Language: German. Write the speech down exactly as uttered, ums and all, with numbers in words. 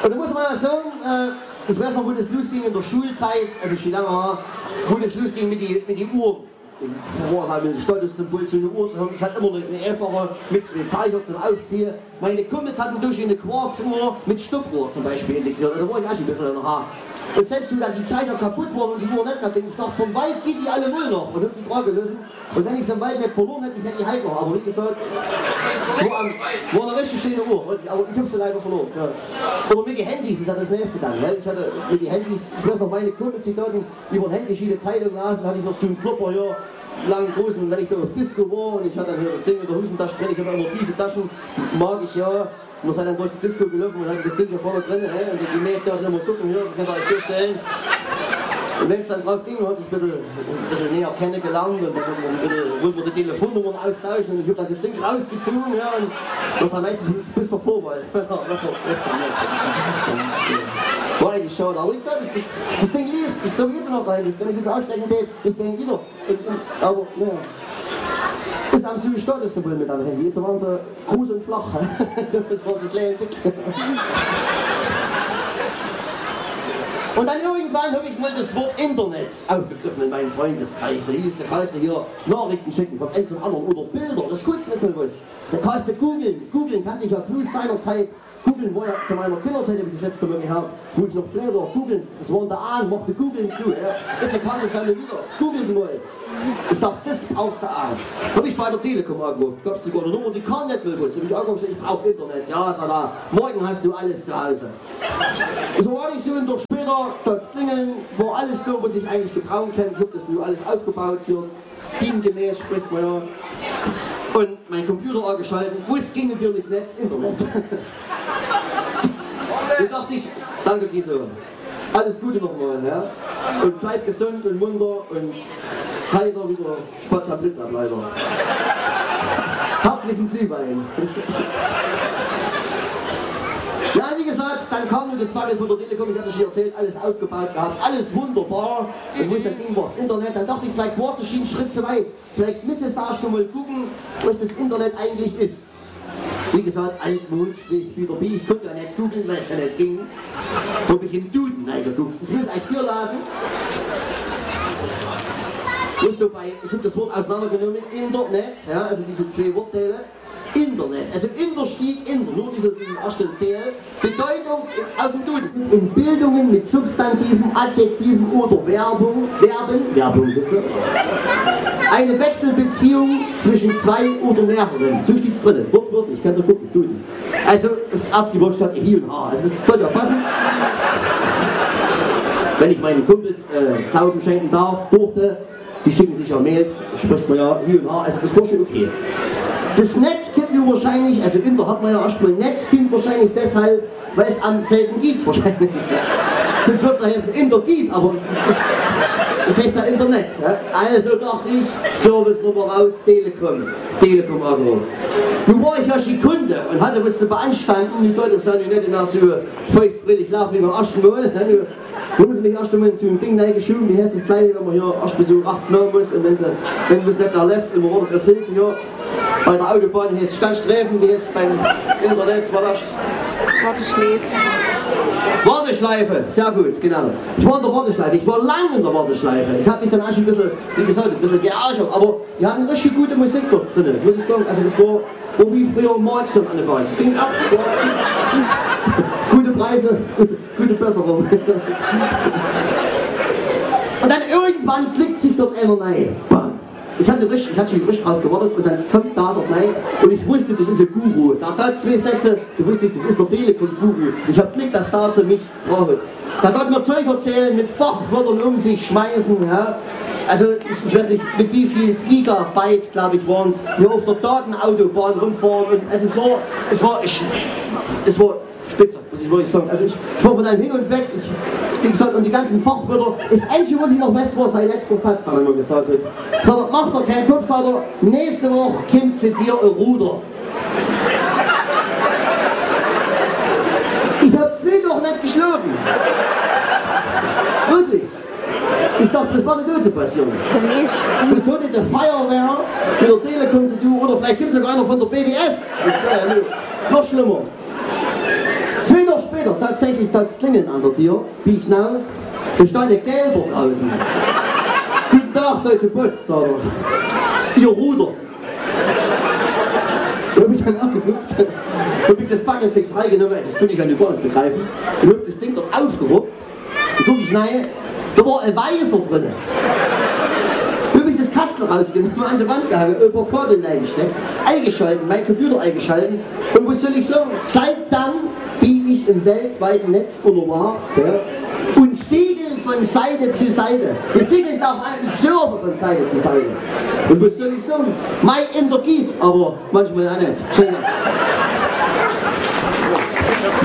Und da muss man ja sagen, äh, ich weiß noch, wo das losging in der Schulzeit, also schon lange her, wo das losging mit den mit die Uhren. Wo war es halt mit dem Statussymbol zu einer Uhr zu haben. Ich hatte immer eine einfache mit zwei Zeiger zum Aufziehen. Meine Kumpels hatten durch eine Quarzuhr mit Stoppuhr zum Beispiel integriert. Da war ich auch schon ein bisschen in der Haar. Und selbst wenn dann die Zeiger kaputt waren und die Uhr nicht mehr, denke ich, dachte, vom Wald geht die alle null noch. Und hab die Frage gelöst. Und wenn ich es im Wald nicht verloren hätte, ich hätte die halt noch. Aber wie gesagt, war, ein, war eine richtig schöne Uhr. Aber ich habe sie leider verloren. Ja. Oder mit den Handys ist ja das nächste dann. Ne? Ich hatte mit den Handys, ich weiß noch, meine Kumpels, die dort über ein Handy viele Zeitung lasen, hatte ich noch so einen Klopper hier. Langen großen, und wenn ich da auf Disco war und ich hatte dann hier das Ding in der Hosentasche drin, ich habe immer tiefe Taschen, mag ich ja. Man sei dann durch das Disco gelaufen und hatte das Ding hier vorne drin, äh, und die Mädchen dort immer gucken, hier, könnt ihr euch vorstellen. Und wenn es dann drauf ging, hat sich ein bisschen, ein bisschen näher kennengelernt und dann wollten wir die Telefonnummern austauschen und ich habe dann das Ding rausgezogen, ja, und das war meistens bis zur Vorwahl. War eigentlich schade, aber wie gesagt, das Ding lief, das tue ich jetzt noch rein, das kann ich jetzt ausstecken, das ging wieder. Aber, naja. Das haben sie Statussymbol mit am Handy, jetzt waren sie groß und flach, das waren sie klein und dick. Und dann irgendwann habe ich mal das Wort Internet aufgegriffen in meinen Freundeskreis. Da hieß, der kannst du hier Nachrichten schicken von einem zum anderen oder Bilder, das kostet nicht mehr was. Da kannst du googeln, googeln kannte ich ja bloß seinerzeit. Googeln war ja zu meiner Kinderzeit, habe ich das letzte Mal gehabt, wo ich noch klein war. Googeln, das war in der A, machte Googeln zu. Ja. Jetzt kann es ja nicht wieder. Googeln mal. Ich dachte, das brauchst du an. Habe ich bei der Telekom angerufen, gab es sogar eine Nummer, die kann nicht mehr was. Habe ich angerufen, ich brauche Internet. Ja, sag da, morgen hast du alles zu Hause. So war ich so ein Tag später, das Klingeln war alles da, was ich eigentlich gebrauchen kann. Ich habe das nur alles aufgebaut hier. Diengemäß spricht man ja. Und mein Computer angeschaltet, wo es ging natürlich Netz, Internet. Da dachte ich, danke Gisela, alles Gute nochmal, ja? Und bleib gesund und munter und heiter wieder Spatz am Blitzableiter. Herzlichen Glühwein. Ja, wie gesagt, dann kam nur das Paket von der Telekom, ich hatte schon erzählt, alles aufgebaut gehabt, alles wunderbar. Und wo ich dann ging, war das Internet, dann dachte ich, vielleicht war es schon einen Schritt zu weit. Vielleicht müsstest du da schon mal gucken, was das Internet eigentlich ist. Wie gesagt, altmodisch, ich wieder wie, ich konnte ja nicht googeln, weil es ja nicht ging. Habe ich im Duden reingeguckt. Ich muss eigentlich hier lassen. Du bei, ich habe das Wort auseinandergenommen, Internet, ja, also diese zwei Wortteile. Internet, also Inter steht Inter, nur diese, dieses erste Teil. Bedeutung aus dem Duden. In Bildungen mit Substantiven, Adjektiven oder Werbung, Verben, Werbung, wisst ihr? Eine Wechselbeziehung zwischen zwei oder mehreren. So steht es drin. Wortwörtlich, ich kann da gucken, Duden. Also, Erzgebirge statt Hi und Ha. Also, das könnte ja passen. Wenn ich meinen Kumpels äh, Glauben schenken darf, durfte, die schicken sich ja Mails, spricht man ja Hi und Ha, also das war schon okay. Das Netz kommt ja wahrscheinlich, also Inter hat man ja erstmal Netz, kommt wahrscheinlich deshalb, weil es am selben geht wahrscheinlich. Das wird ja heißen Inter geht, aber es ist, das heißt ja Internet. Ja? Also dachte ich, Service-Nummer raus, Telekom, Telekom angerufen. Nun war ich ja schon Kunde und hatte was zu beanstanden, die Leute sind nicht immer so feuchtfröhlich lachen wie beim ersten Mal. Da muss ich mich erst einmal zu einem Ding reingeschoben, wie heißt das gleich, wenn man hier erst bis um achtzehn Uhr muss und wenn, wenn man es nicht mehr läuft, immer runter auf Hilfe, ja. Bei der Autobahn heißt es Standstreifen, wie heißt es beim Internet, war das? Warteschleife. Warteschleife, sehr gut, genau. Ich war in der Warteschleife, ich war lange in der Warteschleife. Ich habe mich dann auch schon ein bisschen, wie gesagt, ein bisschen geärgert, aber die hatten richtig gute Musik dort drin, würde ich sagen. Also das war, war wie früher Marx und alle Bahn. Es ging ab, gute Preise, gute Besserung. Und dann irgendwann klickt sich dort einer rein. Bam. Ich hatte, richtig, ich hatte schon richtig drauf gewartet und dann kommt da dort rein und ich wusste, das ist ein Guru. Da hat zwei Sätze, du wusstest, das ist der Telekom-Guru. Ich habe Glück, dass da zu mich braucht. Da konnte man Zeug erzählen, mit Fachwörtern um sich schmeißen. Ja. Also ich, ich weiß nicht, mit wie viel Gigabyte, glaube ich, waren es, wir auf der Datenautobahn rumfahren. Und also es war, es war, ich, es war spitze, muss ich wirklich sagen. Also ich, ich war von einem hin und weg. Ich, wie gesagt, und die ganzen Fachwörter, das Einzige, was ich noch weiß, war sein letzter Satz, dann immer gesagt hat. Sagt er, mach doch keinen Kopf, sagt er, nächste Woche kommt zu dir ein Ruder. Ich hab zwei Wochen nicht geschlafen. Wirklich. Ich dachte, das war eine böse Passion. Für mich. Das hatte der Feuerwehr mit der Telekom zu tun, oder vielleicht gibt es sogar einer von der B D S. Ja, nee. Noch schlimmer. Zwei Wochen später, tatsächlich. tatsächlich das Klingeln an der Tür, bieg ich hinaus, da stand ein Gelber draußen. Guten Tag, Deutsche Post, sagt er. Ihr Ruder. Da hab ich dann angeguckt, da hab ich das Fackelfix reingenommen, das konnte ich ja gar nicht begreifen, und hab das Ding dort aufgeruppt, da guck ich rein, da war ein Weißer drin. Da hab ich das Kastel rausgenommen, an die Wand gehangen, über Kabel eingesteckt, eingeschalten, mein Computer eingeschalten, und was soll ich sagen, seit dann bin ich im weltweiten Netz unterwegs, ja, und segeln von Seite zu Seite. Das Segeln darf eigentlich surfen von Seite zu Seite. Und was soll ich sagen? Mein Ender geht, aber manchmal auch nicht. Schön.